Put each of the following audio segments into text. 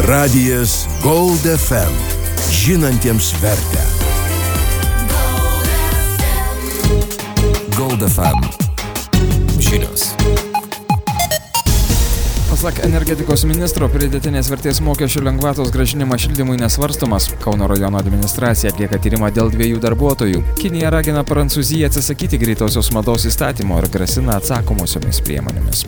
Radijas Gold FM. Žinantiems vertę. Gold FM. Žinios. Pasak energetikos ministro, pridėtinės vertės mokesčių lengvatos grąžinimas šildymui nesvarstomas. Kauno rajono administracija atlieka tyrimą dėl 2 darbuotojų. Kinija ragina Prancūziją atsisakyti greitosios mados įstatymo ir grasina atsakomosiomis priemonėmis.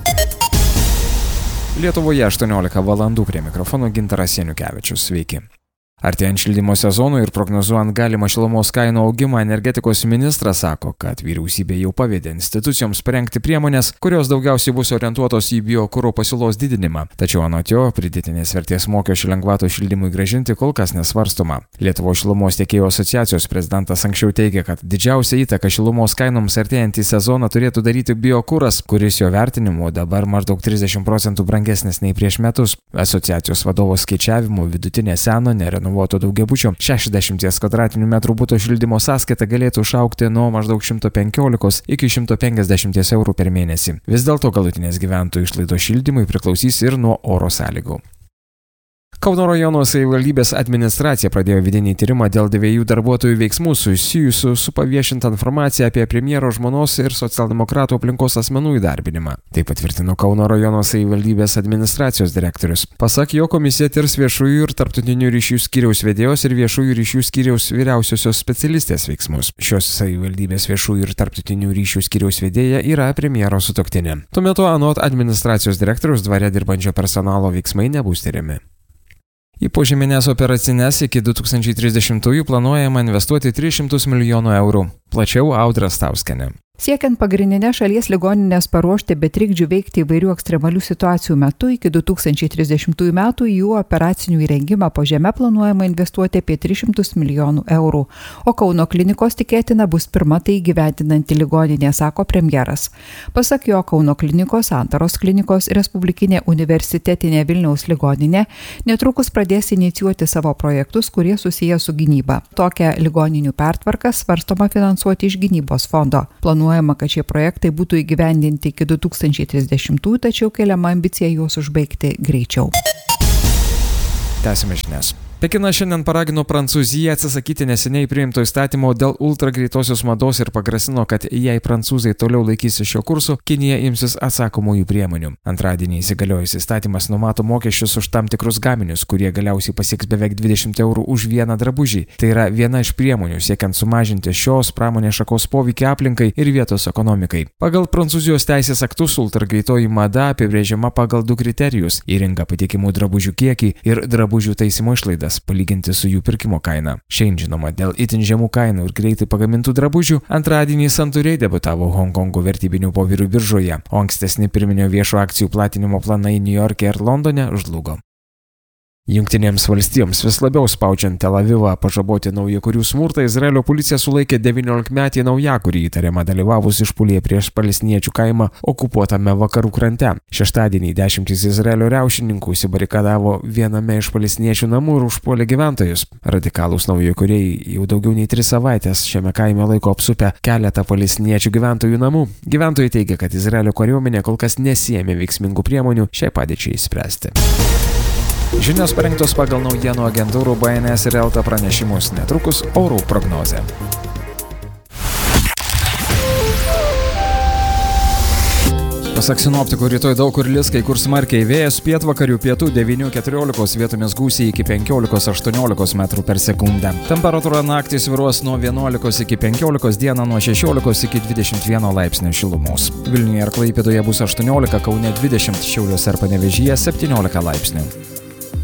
Lietuvoje 18 valandų, prie mikrofono Gintaras Janukevičius. Sveiki. Artėjant šildymo sezonui ir prognozuojant galimą šilumos kainų augimą, energetikos ministras sako, kad vyriausybė jau pavedė institucijoms parengti priemonės, kurios daugiausiai bus orientuotos į biokuro pasiūlos didinimą. Tačiau anot jo, pridėtinės vertės mokesčių lengvatų šildymui grąžinti kol kas nesvarstoma. Lietuvos šilumos tiekėjų asociacijos prezidentas anksčiau teigė, kad didžiausia įtaka šilumos kainoms artėjant į sezoną turėtų daryti biokuras, kuris jo vertinimu dabar maždaug 30% brangesnis nei prieš metus. Asociacijos vadovo skaičiavimu vidutinė seno nerenovuoto daugiabučio 60 kvadratinių metrų buto šildymo sąskaita galėtų išaugti nuo maždaug 115 iki 150 eurų per mėnesį. Vis dėlto galutinės gyventojų išlaidos šildymui priklausys ir nuo oro sąlygų. Kauno rajono savivaldybės administracija pradėjo vidinį tyrimą dėl 2 darbuotojų veiksmų susijusių su paviešinta informacija apie premjero žmonos ir socialdemokratų aplinkos asmenų įdarbinimą. Tai patvirtino Kauno rajono savivaldybės administracijos direktorius. Pasak jo, komisija tirs viešųjų ir tarptautinių ryšių skyriaus vedėjos ir viešųjų ryšių skyriaus vyriausiosios specialistės veiksmus. Šios savivaldybės viešųjų ir tarptautinių ryšių skyriaus vedėja yra premjero sutuoktinė. Tuo metu anot administracijos direktoriaus dvare dirbančio personalo veiksmai nebus tyriami. Į požeminės operacinės iki 2030-ųjų planuojama investuoti 300 milijonų eurų. Plačiau Audra Stauskienė. Siekiant pagrindinę šalies ligoninės paruošti be trikdžių veikti įvairių ekstremalių situacijų metu, iki 2030 metų į jų operacinių įrengimą po žeme planuojama investuoti apie 300 milijonų eurų, o Kauno klinikos tikėtina bus pirma tai įgyvendinanti ligoninė, sako premjeras. Pasak jo, Kauno klinikos, Santaros klinikos, Respublikinė universitetinė Vilniaus ligoninė netrukus pradės inicijuoti savo projektus, kurie susiję su gynyba. Tokią ligoninių pertvarką svarstoma finansuoti iš gynybos fondo. Planuojama, kad šie projektai būtų įgyvendinti iki 2030, tačiau keliama ambicija juos užbaigti greičiau. Tęsime žinias. Pekinas šiandien paragino Prancūziją atsisakyti neseniai priimto įstatymo dėl ultragreitosios mados ir pagrasino, kad jei prancūzai toliau laikysis šio kurso, Kinija imsis atsakomųjų priemonių. Antradienį įsigaliojus įstatymas numato mokesčius už tam tikrus gaminius, kurie galiausiai pasieks beveik 20 eurų už vieną drabužį. Tai yra viena iš priemonių siekiant sumažinti šios pramonės šakos poveikį aplinkai ir vietos ekonomikai. Pagal Prancūzijos teisės aktus ultragreitoji mada apibrėžiama pagal 2 kriterijus: į rinką patikimų drabužių kiekį ir drabužių taisymo išlaidas, palyginti su jų pirkimo kaina. Šiandien žinoma, dėl itin žemų kainų ir greitai pagamintų drabužių, antradienį santūriai debiutavo Honkongo vertybinių popierių biržoje, o ankstesni pirminio viešo akcijų platinimo planai Niujorke ir Londone žlugo. Jungtinėms valstijoms vis labiau spaudžiant Tel Avivą pažaboti naujakurių smurtą, Izraelio policija sulaikė 19-metį naujakurį įtariamą dalyvavus išpuolyje prieš palestiniečių kaimą okupuotame vakarų krante. Šeštadienį 10 Izraelio riaušininkų įsibarikadavo viename iš palestiniečių namų ir užpuolė gyventojus. Radikalūs naujakuriai jau daugiau nei 3 savaitės šiame kaime laiko apsupę keletą palestiniečių gyventojų namų. Gyventojai teigia, kad Izraelio kariuomenė kol kas nesiėmė veiksmingų priemonių šiai padėčiai išspręsti. Žinios parengtos pagal naujienų agentūrų BNS ir Elta pranešimus. Netrukus orų prognozė. Pasak sinoptikų, rytoj daug kur lis, kai kur smarkiai, vėjas pietvakarių pietų 9–14, vietomis gūsiai iki 15–18 metrų per sekundę. Temperatūra naktį svyruos nuo 11 iki 15, dieną nuo 16 iki 21 laipsnių šilumos. Vilniuje ir Klaipėdoje bus 18, Kaune 20, Šiauliuose ir Panevėžyje 17 laipsnių.